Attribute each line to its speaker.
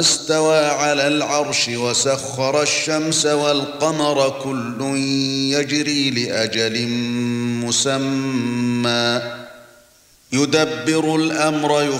Speaker 1: استوى على العرش وسخر الشمس والقمر كل يجري لأجل مسمى يدبر الأمر